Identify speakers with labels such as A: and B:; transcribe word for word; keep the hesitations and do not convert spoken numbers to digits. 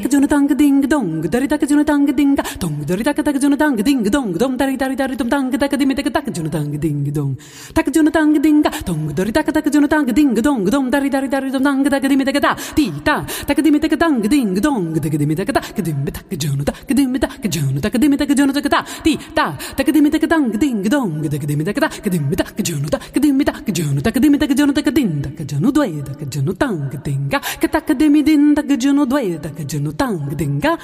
A: tak juna tang ding dong dari tak juna tang ding dong dari tak tak juna tang ding dong dom dari dari dari dom tang tak dim tak tak juna tang ding dong tak juna tang ding dong dari tak tak juna tang ding dong dom dari dari dari dom tang tak dim tak ta ti ta tak dim tak tang ding dong tak dim tak ta dim tak juna tak dim tak juna tak dim tak juna tak ta ti ta tak dim tak tang ding dong tak dim tak ta dim tak juna tak dim tak juna tak dim tak juna tak din tak juna due tak juna tang ding ka tak dim din tak juna due tak juna tang ding ka